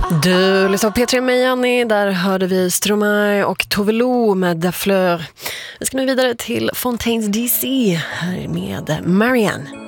Du lyssnar på P3 med Jenny. Där hörde vi Stromae och Tove Lo med The Fleur. Vi ska nu vidare till Fontaines DC här med Marianne.